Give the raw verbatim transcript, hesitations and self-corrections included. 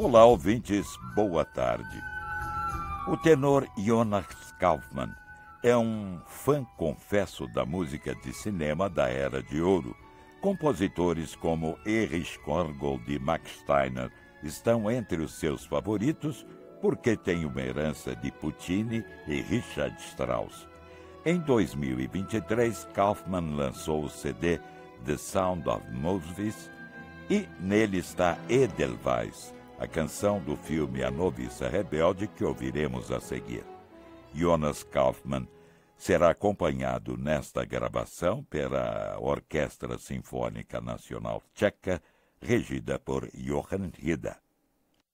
Olá, ouvintes, boa tarde. O tenor Jonas Kaufmann é um fã confesso da música de cinema da Era de Ouro. Compositores como Erich Korngold e Max Steiner estão entre os seus favoritos porque têm uma herança de Puccini e Richard Strauss. Em dois mil e vinte e três, Kaufmann lançou o C D The Sound of Movies e nele está Edelweiss, a canção do filme A Noviça Rebelde que ouviremos a seguir. Jonas Kaufmann será acompanhado nesta gravação pela Orquestra Sinfônica Nacional Tcheca, regida por Johann Rieder.